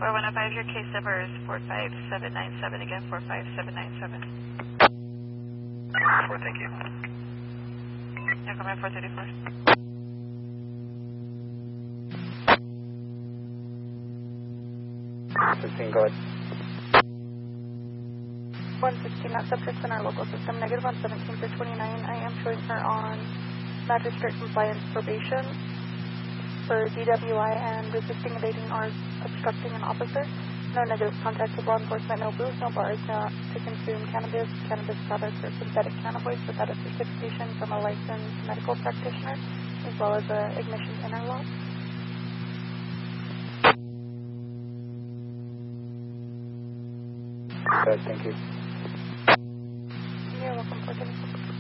4105, your case number is 45797, again, 45797. 4, thank you. Echo 434. 15, go ahead. 116, that subject's in our local system, negative on 17 for 29. I am showing her on magistrate compliance probation for DWI and resisting, evading, or obstructing an officer. No negative contact with law enforcement, no booze, no bars, not to consume cannabis, cannabis products, or synthetic cannabinoids without a certification from a licensed medical practitioner, as well as a ignition interlock. Good, thank you. You're welcome for getting